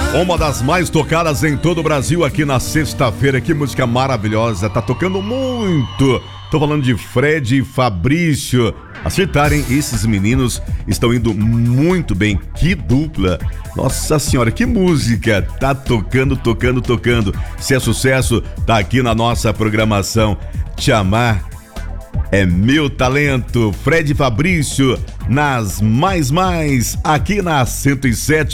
Uma das mais tocadas em todo o Brasil aqui na sexta-feira. Que música maravilhosa, tá tocando muito. Tô falando de Fred e Fabrício. Acertarem, esses meninos estão indo muito bem. Que dupla. Nossa senhora, que música. Tá tocando. Se é sucesso, tá aqui na nossa programação. Te Amar é Meu Talento. Fred e Fabrício nas mais aqui na 107.